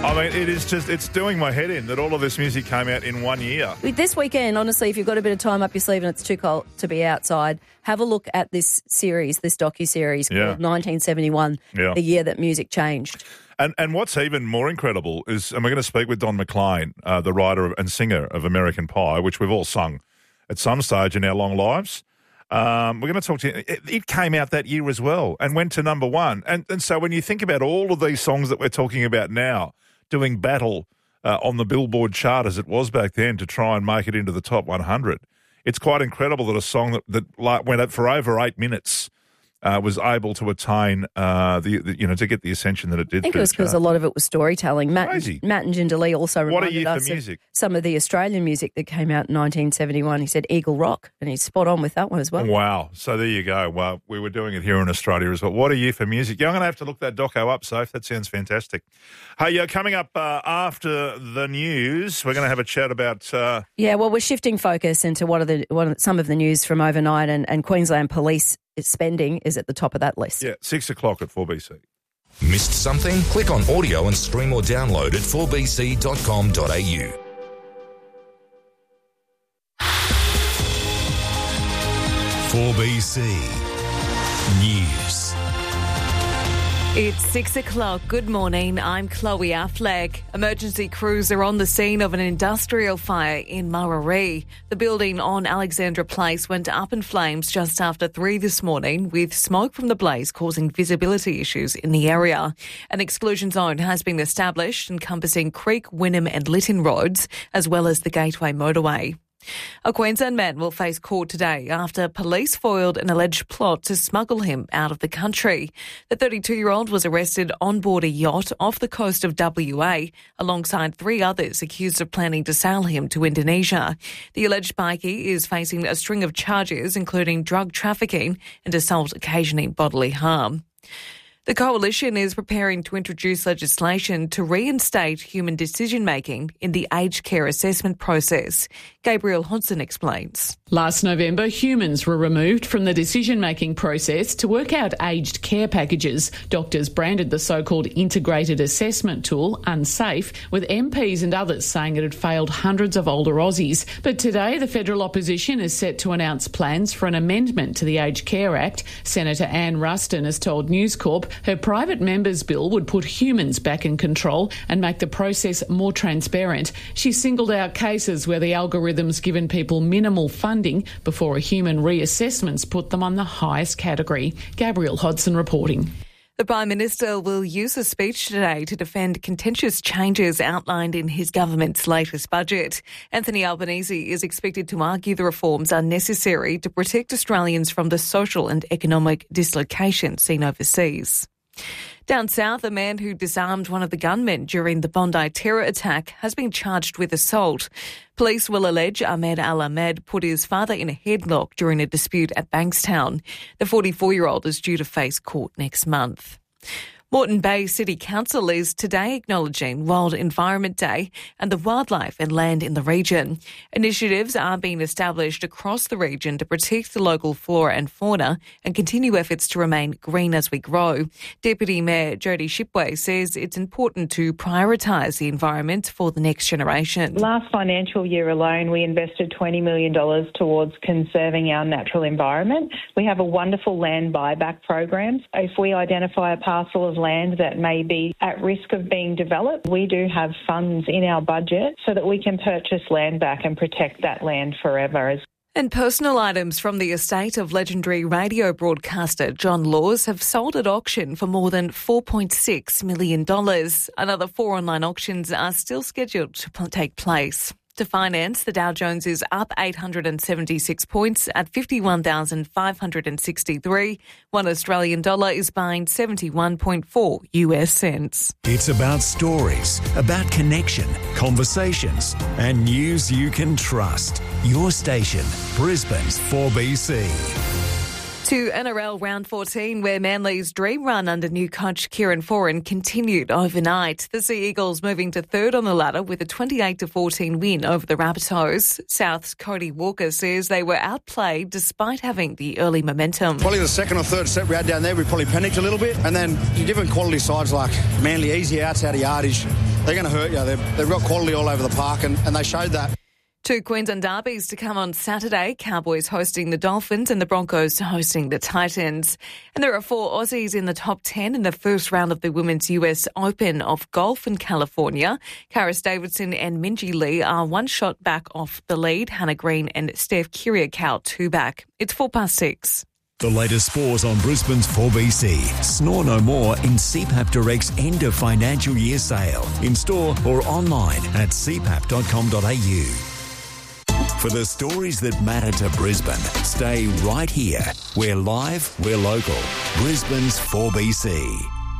I mean, it's doing my head in that all of this music came out in 1 year. This weekend, honestly, if you've got a bit of time up your sleeve and it's too cold to be outside, have a look at this series, this docu-series called 1971, the year that music changed. And what's even more incredible is, and we're going to speak with Don McLean, the writer and singer of American Pie, which we've all sung at some stage in our long lives. We're going to talk to you. It came out that year as well and went to number one. And so when you think about all of these songs that we're talking about now, doing battle on the Billboard chart as it was back then to try and make it into the top 100, it's quite incredible that a song that went up for over 8 minutes was able to attain to get the ascension that it did. I think it was because a lot of it was storytelling. Matt and Jindalee also reminded us of some of the Australian music that came out in 1971. He said Eagle Rock, and he's spot on with that one as well. Wow. So there you go. Well, we were doing it here in Australia as well. What a year for music. Yeah, I'm going to have to look that doco up, Soph. That sounds fantastic. Hey, coming up after the news, we're going to have a chat about... we're shifting focus into some of the news from overnight, and Queensland Police spending is at the top of that list. Yeah, 6 o'clock at 4BC. Missed something? Click on audio and stream or download at 4bc.com.au. News. It's 6 o'clock. Good morning. I'm Chloe Affleck. Emergency crews are on the scene of an industrial fire in Murarrie. The building on Alexandra Place went up in flames just after 3 this morning, with smoke from the blaze causing visibility issues in the area. An exclusion zone has been established encompassing Creek, Wynnum and Lytton roads, as well as the Gateway motorway. A Queensland man will face court today after police foiled an alleged plot to smuggle him out of the country. The 32-year-old was arrested on board a yacht off the coast of WA, alongside 3 others accused of planning to sail him to Indonesia. The alleged bikie is facing a string of charges, including drug trafficking and assault occasioning bodily harm. The Coalition is preparing to introduce legislation to reinstate human decision-making in the aged care assessment process. Gabrielle Hodson explains. Last November, humans were removed from the decision-making process to work out aged care packages. Doctors branded the so-called integrated assessment tool unsafe, with MPs and others saying it had failed hundreds of older Aussies. But today, the federal opposition is set to announce plans for an amendment to the Aged Care Act. Senator Anne Ruston has told News Corp her private member's bill would put humans back in control and make the process more transparent. She singled out cases where the algorithm's given people minimal funding before a human reassessment's put them on the highest category. Gabrielle Hodson reporting. The Prime Minister will use a speech today to defend contentious changes outlined in his government's latest budget. Anthony Albanese is expected to argue the reforms are necessary to protect Australians from the social and economic dislocation seen overseas. Down south, a man who disarmed one of the gunmen during the Bondi terror attack has been charged with assault. Police will allege Ahmed Al-Ahmed put his father in a headlock during a dispute at Bankstown. The 44-year-old is due to face court next month. Moreton Bay City Council is today acknowledging World Environment Day and the wildlife and land in the region. Initiatives are being established across the region to protect the local flora and fauna and continue efforts to remain green as we grow. Deputy Mayor Jodie Shipway says it's important to prioritise the environment for the next generation. Last financial year alone, we invested $20 million towards conserving our natural environment. We have a wonderful land buyback program. If we identify a parcel of land that may be at risk of being developed, we do have funds in our budget so that we can purchase land back and protect that land forever. And personal items from the estate of legendary radio broadcaster John Laws have sold at auction for more than $4.6 million. Another 4 online auctions are still scheduled to take place. To finance, the Dow Jones is up 876 points at 51,563. One Australian dollar is buying 71.4 US cents. It's about stories, about connection, conversations, and news you can trust. Your station, Brisbane's 4BC. To NRL Round 14, where Manly's dream run under new coach Kieran Foran continued overnight. The Sea Eagles moving to third on the ladder with a 28-14 win over the Rabbitohs. South's Cody Walker says they were outplayed despite having the early momentum. Probably the second or third set we had down there, we probably panicked a little bit. And then you're giving quality sides like Manly easy outs out of yardage. They're going to hurt you. They've got quality all over the park, and they showed that. Two Queensland derbies to come on Saturday. Cowboys hosting the Dolphins and the Broncos hosting the Titans. And there are 4 Aussies in the top 10 in the first round of the Women's US Open of Golf in California. Karis Davidson and Minjee Lee are 1 shot back off the lead. Hannah Green and Steph Kiriakou 2 back. It's 6:04. The latest sport on Brisbane's 4BC. Snore no more in CPAP Direct's end of financial year sale. In store or online at cpap.com.au. For the stories that matter to Brisbane, stay right here. We're live, we're local. Brisbane's 4BC.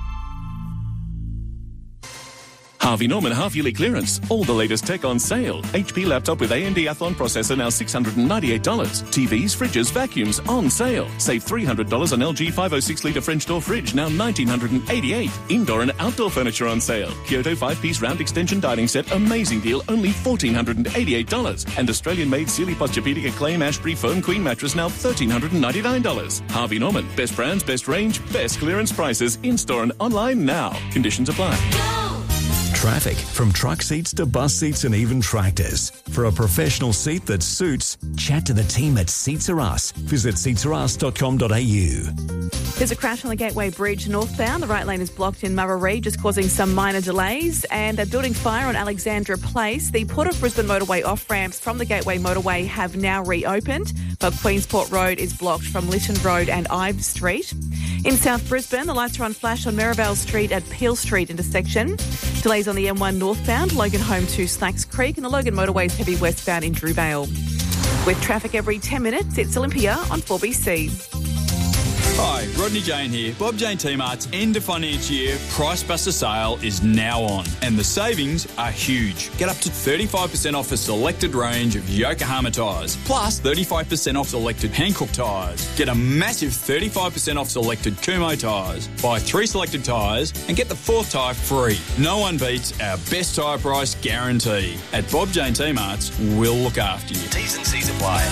Harvey Norman half-yearly clearance. All the latest tech on sale. HP laptop with AMD Athlon processor now $698. TVs, fridges, vacuums on sale. Save $300 on LG 506-litre French door fridge, now $1,988. Indoor and outdoor furniture on sale. Kyoto 5-piece round extension dining set, amazing deal, only $1,488. And Australian-made Sealy Posturepedic Acclaim Ashbury Foam Queen mattress, now $1,399. Harvey Norman. Best brands, best range, best clearance prices. In-store and online now. Conditions apply. Traffic, from truck seats to bus seats and even tractors. For a professional seat that suits, chat to the team at Seats Are Us. Visit seatsareus.com.au. There's a crash on the Gateway Bridge northbound. The right lane is blocked in Murray, just causing some minor delays. And a building fire on Alexandra Place. The Port of Brisbane motorway off-ramps from the Gateway motorway have now reopened, but Queensport Road is blocked from Lytton Road and Ives Street. In South Brisbane, the lights are on flash on Merivale Street at Peel Street intersection. Delays on the M1 northbound, Logan Home to Slacks Creek, and the Logan motorways heavy westbound in Drew Vale. With traffic every 10 minutes, it's Olympia on 4BC. Hi, Rodney Jane here. Bob Jane T-Mart's end of financial year Price Buster sale is now on, and the savings are huge. Get up to 35% off a selected range of Yokohama tyres, plus 35% off selected Hankook tyres. Get a massive 35% off selected Kumho tyres. Buy 3 selected tyres and get the 4th tyre free. No one beats our best tyre price guarantee. At Bob Jane T-Mart's, we'll look after you. T's and C's apply.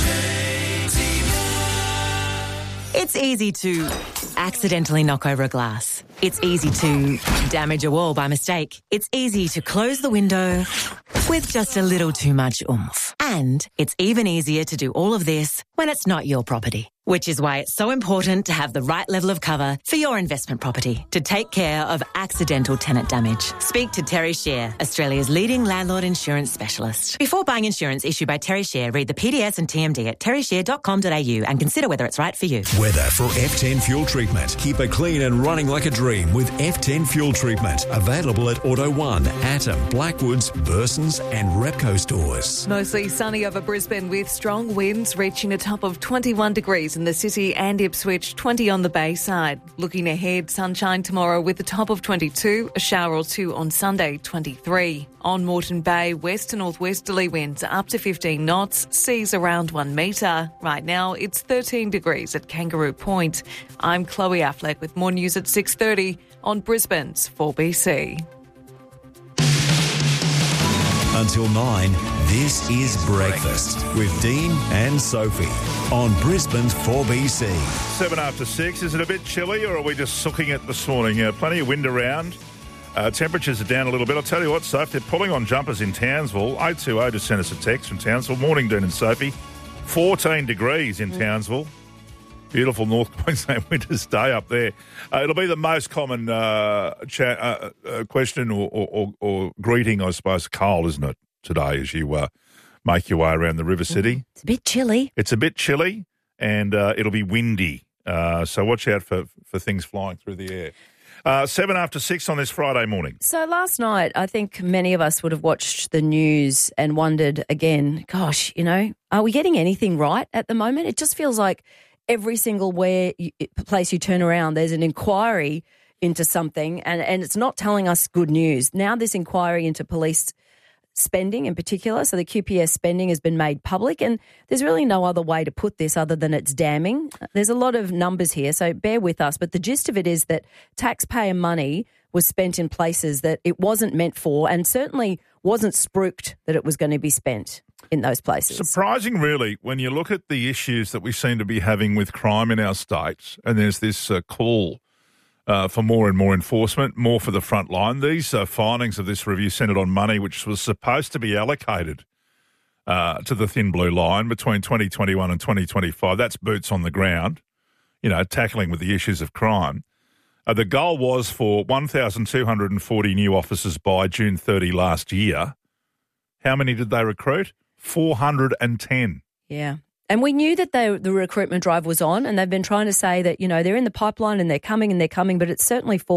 It's easy to accidentally knock over a glass. It's easy to damage a wall by mistake. It's easy to close the window with just a little too much oomph. And it's even easier to do all of this when it's not your property. Which is why it's so important to have the right level of cover for your investment property to take care of accidental tenant damage. Speak to Terry Share, Australia's leading landlord insurance specialist. Before buying insurance issued by Terry Share, read the PDS and TMD at terryshare.com.au and consider whether it's right for you. Weather for F10 fuel treatment. Keep it clean and running like a dream with F10 fuel treatment. Available at Auto One, Atom, Blackwoods, Burson's and Repco stores. Mostly sunny over Brisbane with strong winds reaching a top of 21 degrees in the city and Ipswich, 20 on the Bayside. Looking ahead, sunshine tomorrow with a top of 22, a shower or 2 on Sunday, 23. On Moreton Bay, west to northwesterly winds up to 15 knots, seas around 1 metre. Right now, it's 13 degrees at Kangaroo Point. I'm Chloe Affleck with more news at 6:30 on Brisbane's 4BC. Until 9, this is Breakfast with Dean and Sophie on Brisbane's 4BC. 6:07. Is it a bit chilly or are we just sooking it this morning? Plenty of wind around. Temperatures are down a little bit. I'll tell you what, Soph, they're pulling on jumpers in Townsville. 820 just sent us a text from Townsville. Morning, Dean and Sophie. 14 degrees in Townsville. Beautiful North Queensland winter's day up there. It'll be the most common question or greeting, I suppose, Carl, isn't it, today as you make your way around the River City? It's a bit chilly. It's a bit chilly and it'll be windy. So watch out for things flying through the air. 6:07 on this Friday morning. So last night, I think many of us would have watched the news and wondered again, gosh, are we getting anything right at the moment? It just feels like every single place you turn around, there's an inquiry into something and it's not telling us good news. Now this inquiry into police spending in particular. So the QPS spending has been made public, and there's really no other way to put this other than it's damning. There's a lot of numbers here, so bear with us. But the gist of it is that taxpayer money was spent in places that it wasn't meant for, and certainly wasn't spruiked that it was going to be spent in those places. Surprising, really, when you look at the issues that we seem to be having with crime in our states, and there's this call for more and more enforcement, more for the front line. These findings of this review centred on money which was supposed to be allocated to the thin blue line between 2021 and 2025. That's boots on the ground, tackling with the issues of crime. The goal was for 1,240 new officers by June 30 last year. How many did they recruit? 410. Yeah. And we knew that the recruitment drive was on, and they've been trying to say that, they're in the pipeline and they're coming, but it's certainly